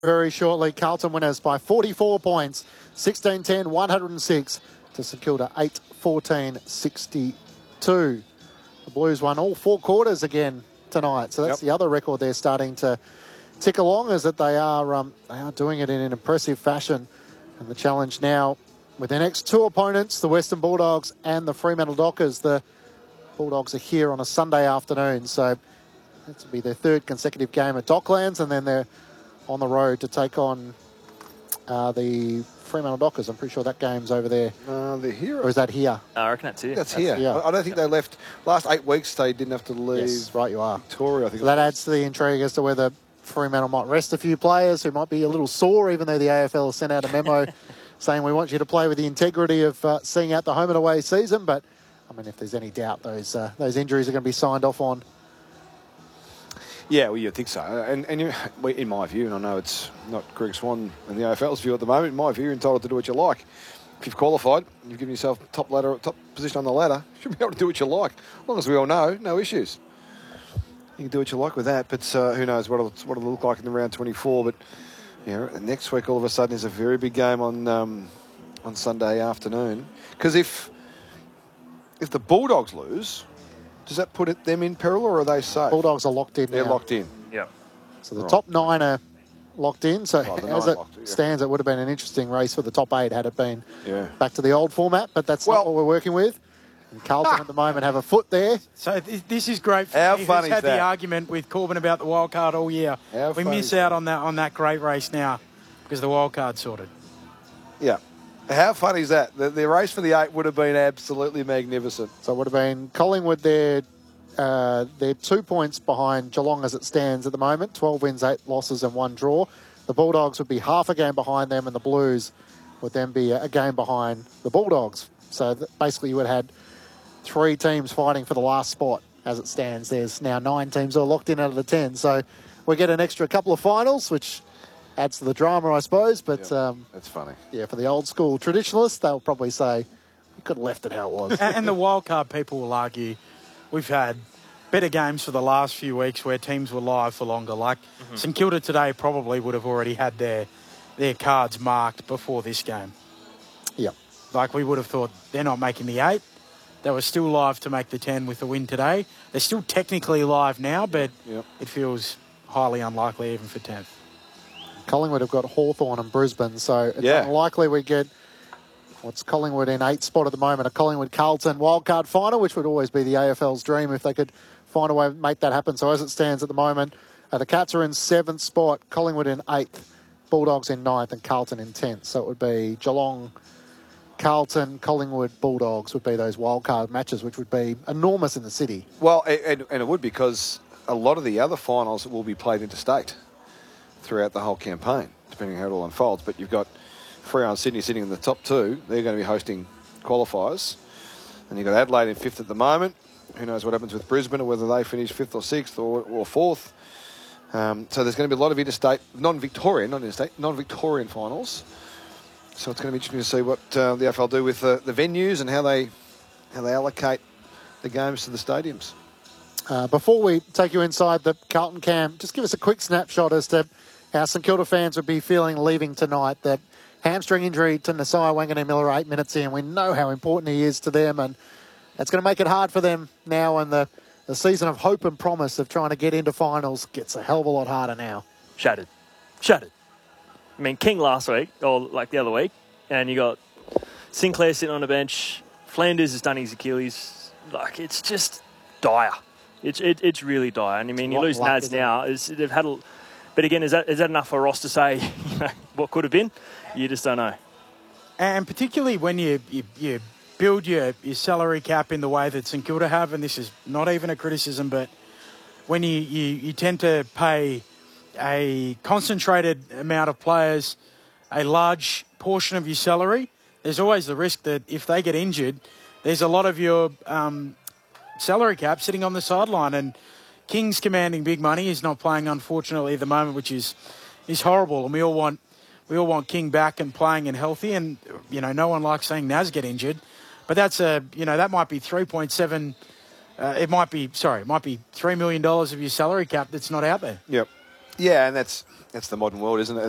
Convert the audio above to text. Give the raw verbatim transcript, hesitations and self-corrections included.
very shortly. Carlton winners by forty-four points, sixteen ten, one hundred six to St Kilda, eight fourteen, sixty-two. The Blues won all four quarters again tonight, so that's yep. the other record they're starting to tick along, is that they are um, they are doing it in an impressive fashion. And the challenge now with their next two opponents, the Western Bulldogs and the Fremantle Dockers. The Bulldogs are here on a Sunday afternoon, so this will be their third consecutive game at Docklands, and then they're on the road to take on uh, the Fremantle Dockers. I'm pretty sure that game's over there. Uh, they're here. Or is that here? No, I reckon that's here. That's, that's here. here. I don't think they left. Last eight weeks, they didn't have to leave. Yes, right you are. Victoria, I think. So that adds to the intrigue as to whether Fremantle might rest a few players who might be a little sore, even though the A F L sent out a memo saying we want you to play with the integrity of uh, seeing out the home and away season. But, I mean, if there's any doubt, those uh, those injuries are going to be signed off on. Yeah, well, you think so. And, and you, in my view, and I know it's not Greg Swan and the A F L's view at the moment, in my view, you're entitled to do what you like. If you've qualified, you've given yourself top ladder, top position on the ladder, you should be able to do what you like. As long as we all know, no issues. You can do what you like with that, but uh, who knows what it'll, what it'll look like in the round twenty-four. But you know, next week, all of a sudden, is a very big game on um, on Sunday afternoon. Because if if the Bulldogs lose, does that put it, them in peril, or are they safe? Bulldogs are locked in They're now. locked in. Yeah. So the right. top nine are locked in. So oh, as it locked, yeah. stands, it would have been an interesting race for the top eight had it been yeah. back to the old format. But that's well, not what we're working with. And Carlton at the moment have a foot there. So th this is great for How me, funny who's is had that? the argument with Corbin about the wild card all year. How we funny miss is out that? on that on that great race now because the wild card's sorted. Yeah. How funny is that? The, the race for the eight would have been absolutely magnificent. So it would have been Collingwood there. Uh, they're two points behind Geelong as it stands at the moment. twelve wins, eight losses and one draw. The Bulldogs would be half a game behind them, and the Blues would then be a game behind the Bulldogs. So basically you would have had three teams fighting for the last spot as it stands. There's now nine teams all locked in out of the ten. So we get an extra couple of finals, which adds to the drama, I suppose. But yeah, um, that's funny. Yeah, for the old school traditionalists, they'll probably say, we could have left it how it was. and, and the wild card people will argue we've had better games for the last few weeks where teams were live for longer. Like mm-hmm. St Kilda today probably would have already had their their cards marked before this game. Yep. Like we would have thought they're not making the eight. They were still live to make the ten with the win today. They're still technically live now, but yep. it feels highly unlikely even for tenth. Collingwood have got Hawthorn and Brisbane, so it's yeah. unlikely we get what's Collingwood in eighth spot at the moment, a Collingwood-Carlton wildcard final, which would always be the A F L's dream if they could find a way to make that happen. So as it stands at the moment, uh, the Cats are in seventh spot, Collingwood in eighth, Bulldogs in ninth, and Carlton in tenth. So it would be Geelong, Carlton, Collingwood, Bulldogs would be those wildcard matches, which would be enormous in the city. Well, and, and it would, because a lot of the other finals will be played interstate throughout the whole campaign, depending on how it all unfolds. But you've got Freo and Sydney sitting in the top two. They're going to be hosting qualifiers. And you've got Adelaide in fifth at the moment. Who knows what happens with Brisbane, or whether they finish fifth or sixth or, or fourth. Um, so there's going to be a lot of interstate, non-Victorian, not interstate, non-Victorian finals. So it's going to be interesting to see what uh, the A F L do with uh, the venues and how they how they allocate the games to the stadiums. Uh, before we take you inside the Carlton camp, just give us a quick snapshot as to how St Kilda fans would be feeling leaving tonight. The hamstring injury to Nasiah Wanganeen-Miller eight minutes in. We know how important he is to them, and that's going to make it hard for them now, and the, the season of hope and promise of trying to get into finals gets a hell of a lot harder now. Shattered. Shattered. I mean, King last week, or like the other week, and you got Sinclair sitting on the bench. Flanders has done his Achilles. Like, it's just dire. It's it, it's really dire. And I mean, you lose Nads now. Is they've had, a, but again, is that is that enough for Ross to say, you know, what could have been? You just don't know. And particularly when you you, you build your, your salary cap in the way that St Kilda have, and this is not even a criticism, but when you, you, you tend to pay a concentrated amount of players a large portion of your salary, there's always the risk that if they get injured, there's a lot of your um, salary cap sitting on the sideline. And King's commanding big money. He's not playing, unfortunately, at the moment, which is is horrible. And we all want we all want King back and playing and healthy. And you know, no one likes seeing Naz get injured. But that's a you know that might be three point seven. Uh, it might be sorry, it might be three million dollars of your salary cap that's not out there. Yep. Yeah, and that's that's the modern world, isn't it?